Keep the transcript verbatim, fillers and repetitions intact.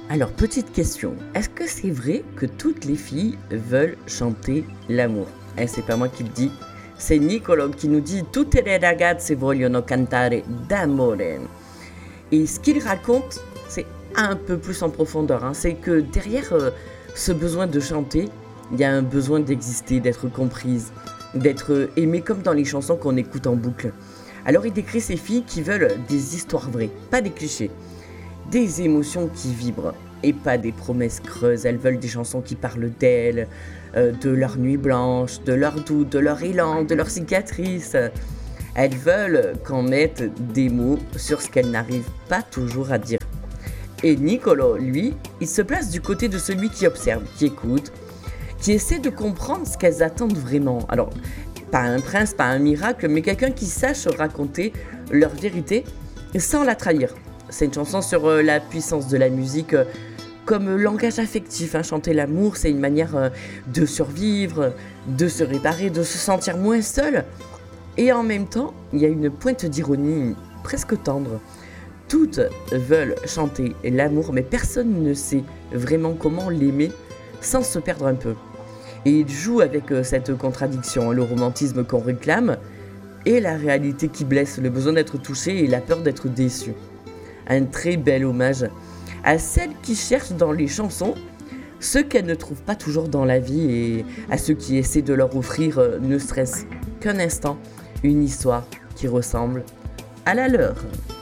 Alors, petite question, est-ce que c'est vrai que toutes les filles veulent chanter l'amour? Eh, c'est pas moi qui le dis, c'est Nicolo qui nous dit « Tutte le ragazze vogliono cantare d'amore ». Et ce qu'il raconte, c'est un peu plus en profondeur, hein. C'est que derrière euh, ce besoin de chanter, il y a un besoin d'exister, d'être comprise, d'être aimée comme dans les chansons qu'on écoute en boucle. Alors il décrit ces filles qui veulent des histoires vraies, pas des clichés. Des émotions qui vibrent et pas des promesses creuses. Elles veulent des chansons qui parlent d'elles, euh, de leur nuit blanche, de leurs doutes, de leur élan, de leurs cicatrices. Elles veulent qu'on mette des mots sur ce qu'elles n'arrivent pas toujours à dire. Et Nicolo, lui, il se place du côté de celui qui observe, qui écoute, qui essaie de comprendre ce qu'elles attendent vraiment. Alors, pas un prince, pas un miracle, mais quelqu'un qui sache raconter leur vérité sans la trahir. C'est une chanson sur euh, la puissance de la musique euh, comme langage affectif. Hein. Chanter l'amour, c'est une manière euh, de survivre, de se réparer, de se sentir moins seul. Et en même temps, il y a une pointe d'ironie presque tendre. Toutes veulent chanter l'amour, mais personne ne sait vraiment comment l'aimer sans se perdre un peu. Et il joue avec euh, cette contradiction, le romantisme qu'on réclame et la réalité qui blesse, le besoin d'être touché et la peur d'être déçu. Un très bel hommage à celles qui cherchent dans les chansons ce qu'elles ne trouvent pas toujours dans la vie et à ceux qui essaient de leur offrir, euh, ne serait-ce qu'un instant, une histoire qui ressemble à la leur.